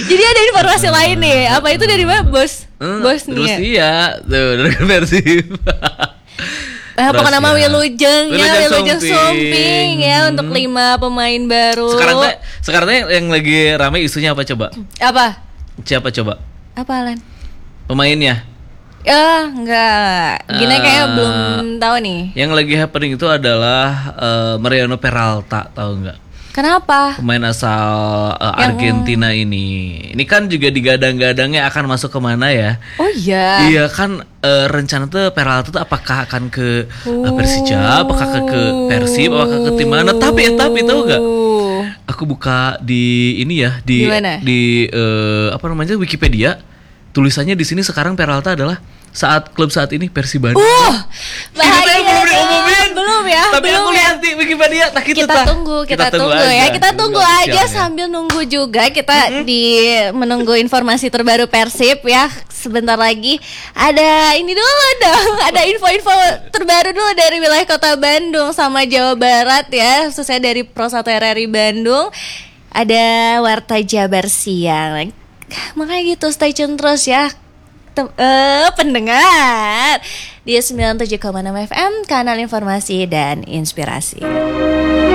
Jadi ada informasi lain nih. Apa itu dari mana, Bos? Rusia. Tuh, dari Persib. Apa nama Wilujeng ya, Wilujeng Sumping. Sumping ya untuk 5 pemain baru. Sekarang yang lagi ramai isunya apa coba? Apa? Siapa coba? Apa, Lan? Pemainnya? Enggak. Gini kayak belum tahu nih. Yang lagi happening itu adalah Mariano Peralta, tahu nggak? Kenapa? Pemain asal Argentina ini. Ini kan juga digadang-gadangnya akan masuk kemana ya? Oh iya. Iya kan rencana tuh Peralta tuh apakah akan ke Persija, apakah ke Persib, apakah ke tim mana? Tapi tahu nggak? Aku buka di ini ya di apa namanya Wikipedia, tulisannya di sini sekarang Peralta adalah klub saat ini Persib Bandung. Bahaya. Belum diumumin. Belum ya. Tapi aku lihat di Wikipedia kita tunggu ya. Kita tunggu aja sambil nunggu juga kita menunggu informasi terbaru Persib ya. Sebentar lagi ada ini dulu dong. Ada info-info terbaru dulu dari wilayah Kota Bandung sama Jawa Barat ya, khususnya dari Pro 1 RRI Bandung. Ada Warta Jabar Siang. Makanya gitu, stay tune terus ya. Pendengar di 97,6 FM, kanal informasi dan inspirasi.